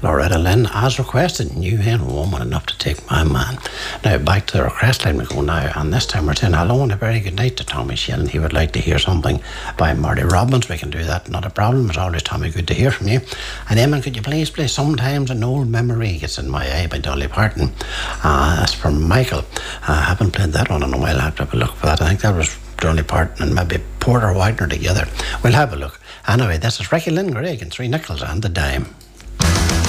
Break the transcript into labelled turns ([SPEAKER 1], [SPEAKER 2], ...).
[SPEAKER 1] Loretta Lynn, as requested, you ain't woman enough to take my man. Now, back to the request line we go now, and this time we're saying hello and a very good night to Tommy Sheen. He would like to hear something by Marty Robbins. We can do that, not a problem. It's always, Tommy, good to hear from you. And Eamon, could you please play Sometimes an Old Memory Gets in My Eye by Dolly Parton? That's from Michael. I haven't played that one in a while. I have to have a look for that. I think that was Dolly Parton and maybe Porter Wagner together. We'll have a look. Anyway, this is Ricky Lynn Gregg and Three Nickels and the Dime.